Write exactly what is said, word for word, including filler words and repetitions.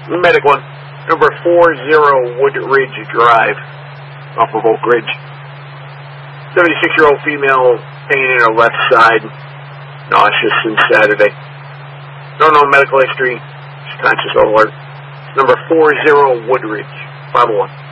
Medic one. Number four zero Woodridge Drive, off of Oak Ridge. seventy-six-year-old female, pain in her left side, nauseous since Saturday. No known medical history, she's conscious alert. Number four zero Woodridge, five oh one.